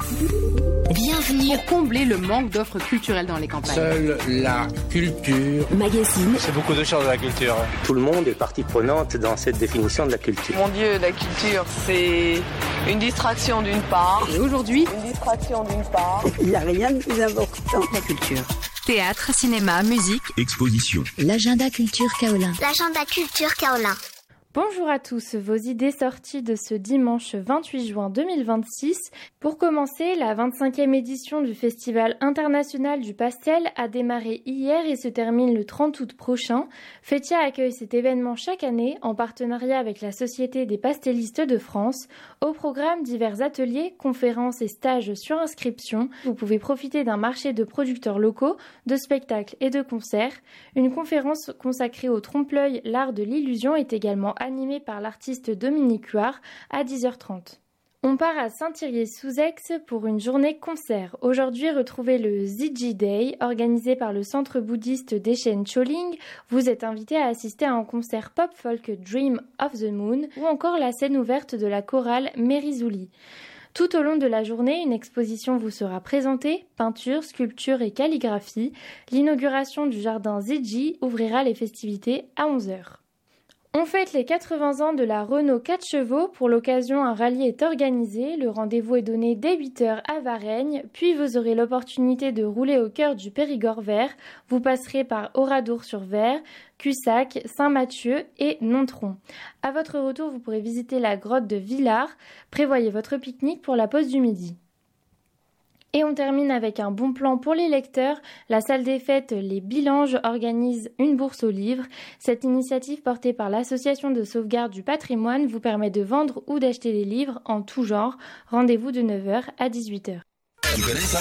Bienvenue pour combler le manque d'offres culturelles dans les campagnes. Seule la culture. Magazine. C'est beaucoup de choses, la culture. Tout le monde est partie prenante dans cette définition de la culture. Mon Dieu, la culture, c'est une distraction d'une part. Et aujourd'hui, une distraction d'une part. Il n'y a rien de plus important. La culture. Théâtre, cinéma, musique. Exposition. L'agenda culture Kaolin. L'agenda culture Kaolin. Bonjour à tous, vos idées sorties de ce dimanche 28 juin 2026. Pour commencer, la 25e édition du Festival international du pastel a démarré hier et se termine le 30 août prochain. Fetia accueille cet événement chaque année en partenariat avec la Société des pastellistes de France. Au programme, divers ateliers, conférences et stages sur inscription. Vous pouvez profiter d'un marché de producteurs locaux, de spectacles et de concerts. Une conférence consacrée au trompe-l'œil, l'art de l'illusion est également animé par l'artiste Dominique Huard à 10h30. On part à Saint-Thirier-sous-Aix pour une journée concert. Aujourd'hui, retrouvez le Ziji Day, organisé par le centre bouddhiste d'Echen Choling. Vous êtes invité à assister à un concert pop-folk Dream of the Moon ou encore la scène ouverte de la chorale Merizouli. Tout au long de la journée, une exposition vous sera présentée, peinture, sculpture et calligraphie. L'inauguration du jardin Ziji ouvrira les festivités à 11h. On fête les 80 ans de la Renault 4 chevaux. Pour l'occasion, un rallye est organisé. Le rendez-vous est donné dès 8h à Varennes. Puis vous aurez l'opportunité de rouler au cœur du Périgord vert. Vous passerez par Oradour-sur-Ver, Cussac, Saint-Mathieu et Nontron. À votre retour, vous pourrez visiter la grotte de Villars. Prévoyez votre pique-nique pour la pause du midi. Et on termine avec un bon plan pour les lecteurs. La salle des fêtes Les Bilanges organise une bourse aux livres. Cette initiative portée par l'Association de sauvegarde du patrimoine vous permet de vendre ou d'acheter des livres en tout genre. Rendez-vous de 9h à 18h.